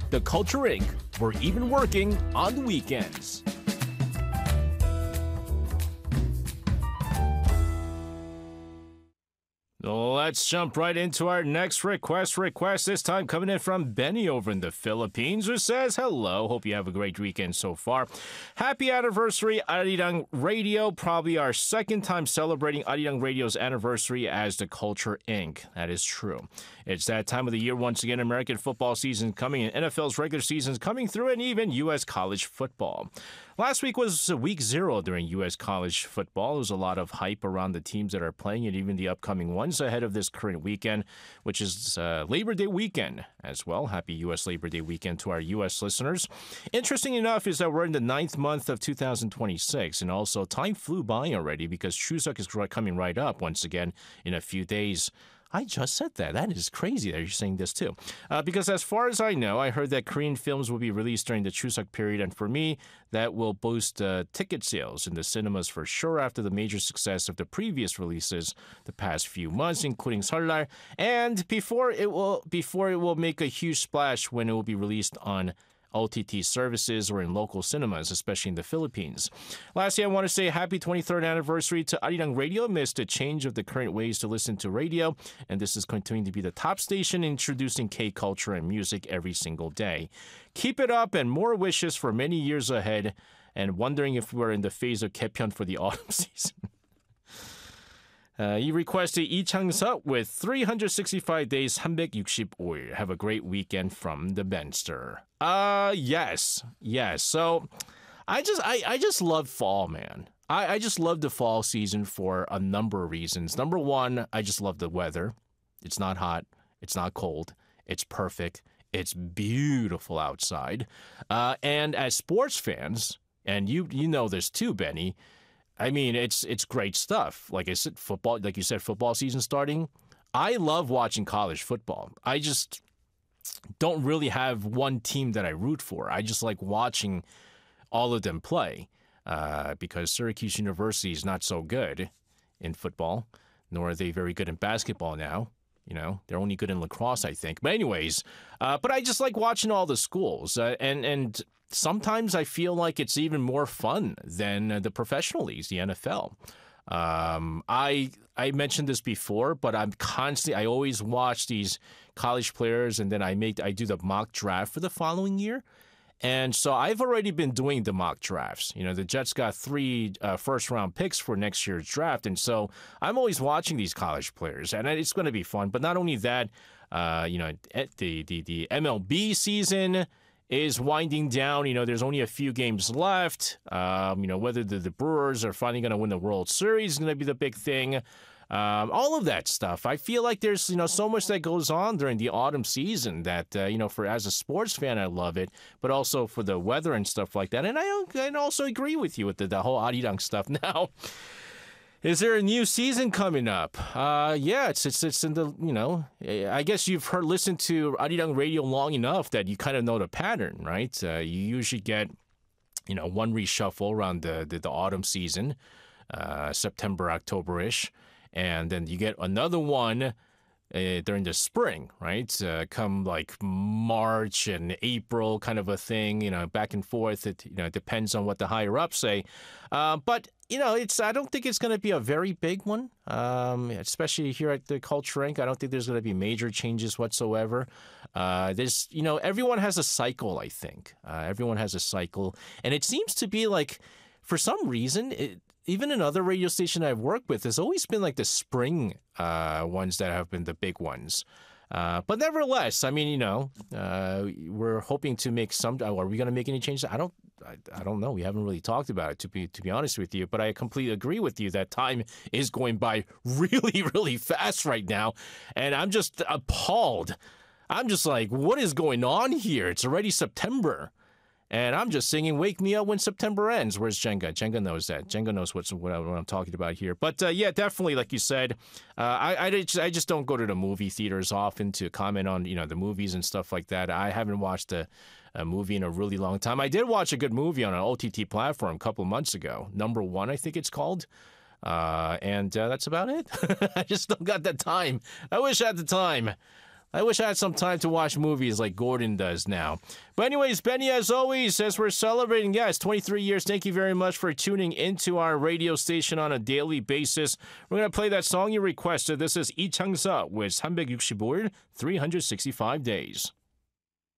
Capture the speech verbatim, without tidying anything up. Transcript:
The Culture Incorporated. We're even working on the weekends. Let's jump right into our next request. Request this time coming in from Benny over in the Philippines, who says, hello, hope you have a great weekend so far. Happy anniversary, Arirang Radio. Probably our second time celebrating Arirang Radio's anniversary as the Culture Incorporated. That is true. It's that time of the year once again. American football season coming, and N F L's regular seasons coming through, and even U S college football. Last week was week zero during U S college football. There was a lot of hype around the teams that are playing and even the upcoming ones ahead of this current weekend, which is uh, Labor Day weekend as well. Happy U S Labor Day weekend to our U S listeners. Interesting enough is that we're in the ninth month of two thousand twenty-six, and also time flew by already because Chuseok is coming right up once again in a few days. I just said that. That is crazy that you're saying this too. Uh, because as far as I know, I heard that Korean films will be released during the Chuseok period, and for me, that will boost uh, ticket sales in the cinemas for sure after the major success of the previous releases the past few months, including Seollal, and before it will before it will make a huge splash when it will be released on O T T services or in local cinemas, especially in the Philippines. Lastly, I want to say happy twenty-third anniversary to Arirang Radio amidst a change of the current ways to listen to radio, and this is continuing to be the top station introducing K-culture and music every single day. Keep it up and more wishes for many years ahead, and wondering if we're in the phase of Gaepyeon for the autumn season. Uh, you requested Lee Chang-seok with three hundred sixty-five days, 삼백육십오 일. Have a great weekend from the Benster. Uh, yes, yes. So, I just, I, I just love fall, man. I, I just love the fall season for a number of reasons. Number one, I just love the weather. It's not hot. It's not cold. It's perfect. It's beautiful outside. Uh, and as sports fans, and you, you know this too, Benny. I mean, it's it's great stuff. Like I said, football, like you said, football season starting. I love watching college football. I just don't really have one team that I root for. I just like watching all of them play uh, because Syracuse University is not so good in football, nor are they very good in basketball now. You know, they're only good in lacrosse, I think. But anyways, uh, but I just like watching all the schools. Uh, and, and sometimes I feel like it's even more fun than uh, the professional leagues, the N F L. Um, I I mentioned this before, but I'm constantly, I always watch these college players, and then I make I do the mock draft for the following year. And so I've already been doing the mock drafts. You know, the Jets got three uh, first-round picks for next year's draft, and so I'm always watching these college players, and it's going to be fun. But not only that, uh, you know, the, the, the M L B season is winding down. You know, there's only a few games left. Um, you know, whether the, the Brewers are finally going to win the World Series is going to be the big thing. Um, all of that stuff. I feel like there's, you know, so much that goes on during the autumn season that, uh, you know, for as a sports fan, I love it, but also for the weather and stuff like that. And I, I also agree with you with the, the whole Arirang stuff. Now, is there a new season coming up? Uh, yeah, it's, it's, it's in the, you know, I guess you've heard, listened to Arirang Radio long enough that you kind of know the pattern, right? Uh, you usually get, you know, one reshuffle around the, the, the autumn season, uh, September, October-ish. And then you get another one uh, during the spring, right? Uh, come like March and April kind of a thing, you know, back and forth. It, you know, it depends on what the higher ups say. Uh, but, you know, it's I don't think it's going to be a very big one, um, especially here at the Culture Incorporated. I don't think there's going to be major changes whatsoever. Uh, there's, you know, everyone has a cycle, I think. Uh, everyone has a cycle. And it seems to be like, for some reason, it, even another radio station I've worked with, has always been like the spring uh, ones that have been the big ones. Uh, but nevertheless, I mean, you know, uh, we're hoping to make some. Are we going to make any changes? I don't. I, I don't know. We haven't really talked about it, to be to be honest with you. But I completely agree with you that time is going by really, really fast right now, and I'm just appalled. I'm just like, what is going on here? It's already September. And I'm just singing "Wake Me Up When September Ends." Where's Jenga? Jenga knows that. Jenga knows what's what, I, what I'm talking about here. But uh, yeah, definitely, like you said, uh, I I just, I just don't go to the movie theaters often to comment on, you know, the movies and stuff like that. I haven't watched a, a movie in a really long time. I did watch a good movie on an O T T platform a couple of months ago. Number One, I think it's called. Uh, and uh, that's about it. I just don't got that time. I wish I had the time. I wish I had some time to watch movies like Gordon does now. But anyways, Benny, as always, as we're celebrating, yes, twenty-three years, thank you very much for tuning into our radio station on a daily basis. We're going to play that song you requested. This is Lee Chang-seo with 삼백육십오 일, three hundred sixty-five days.